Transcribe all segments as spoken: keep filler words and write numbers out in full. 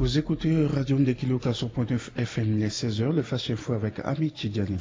Vous écoutez Radio Ndekiluka sur point neuf F M, les seize heures, le Fast Info avec Ami Tidjani.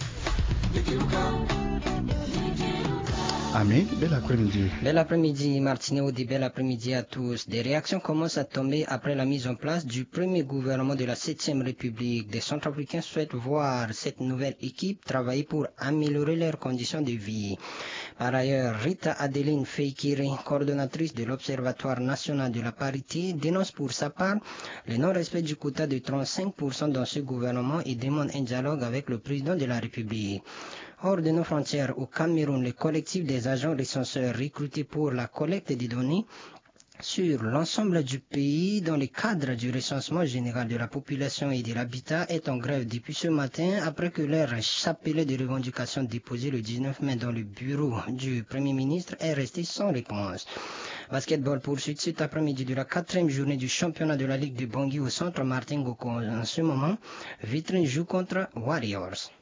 Ami, bel après-midi. Bel après-midi, Martineau, Audi, bel après-midi à tous. Des réactions commencent à tomber après la mise en place du premier gouvernement de la septième République. Des Centrafricains souhaitent voir cette nouvelle équipe travailler pour améliorer leurs conditions de vie. Par ailleurs, Rita Adeline Feikiri, coordonnatrice de l'Observatoire national de la parité, dénonce pour sa part le non-respect du quota de trente-cinq pour cent dans ce gouvernement et demande un dialogue avec le président de la République. Hors de nos frontières, au Cameroun, le collectif des agents recenseurs recrutés pour la collecte des données sur l'ensemble du pays dans le cadre du recensement général de la population et de l'habitat est en grève depuis ce matin après que leur chapelet de revendications déposé le dix-neuf mai dans le bureau du Premier ministre est resté sans réponse. Basketball poursuit cet après-midi de la quatrième journée du championnat de la Ligue de Bangui au centre Martin Ngoko. En ce moment, Vitrine joue contre Warriors.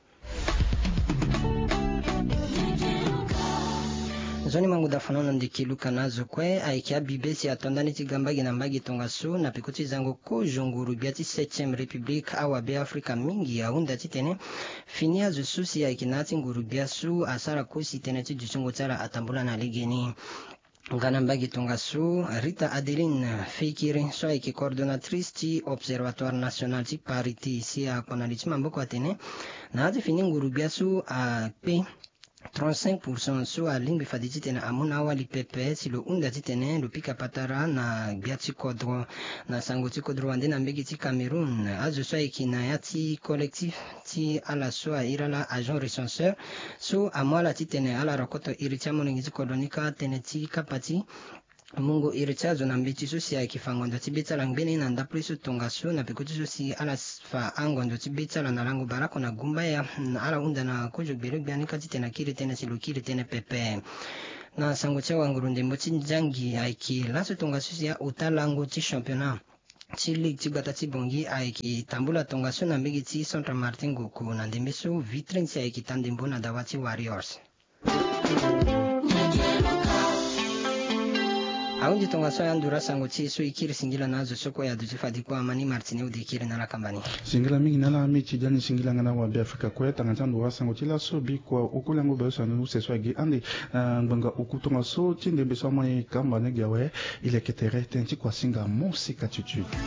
Zoni mangu dafanono ndikiluka nazo kwe aikia bibesi atondani tigambagi na mbagi tongasu na pikuti zango ko jonguru biati septième République awa be Afrika mingi ya unda titene finia zususi ya ikinati nguru biasu asara kusi teneti jusungu tala atambula na ligeni. Ngana mbagi tongasu Rita Adeline Feikiri so aiki coordonnatrice ti Observatoire national ti parité ici à Konalichi Mamboko atene na hati fini nguru biasu a pe trente-cinq pour cent so a lingbi faditi tene amuna wali pepe si lo unda titene lo pika patara na biati kodro na sangoti kodro wande na mbegi ti Cameroun azo so eki na yati collectif ti ala so a irala agent recenseur so amwala titene ala rakoto iritia moningi ti kolonika tene ti kapati mungo iritia zo na mbeti so si a kifangondo ti betala ngbene na ndapre so tonga so na pekuti so si ala fa angondo ti betala na lango barako na gumba ya na ala unda na kojo gbelo gbianika ti tena kiri tene si lo kiri tene pepe na sango tia wanguru ndembo ti njangi aiki laso tonga so si ya utalango ti championnat ti ligue ti gbata ti bongi ayeki tambula tonga so na mbegi ti centre Martin Ngoko na ndembe so Vitrine si ayeki tandembo na dawa ti Warriors. Aundi tonga so yandura sango ti so ikiri singila nazo soko ya duti fadi kwa Amani Martineau de ikiri nala kambani. Singila mingi nala Ami Tidjani singila ngana wa be Afrika kwe tangantandu wa sango ti la so bi kwa ukulango be so anu se so agi andi nganga ukutonga so tinde be so mai kamba ne gawe ile ketere tenti kwa singa musika tutu.